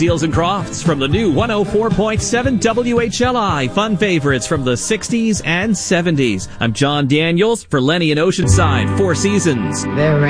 Seals and Crofts from the new 104.7 WHLI. Fun favorites from the 60s and 70s. I'm John Daniels for Lenny and Oceanside, Four Seasons.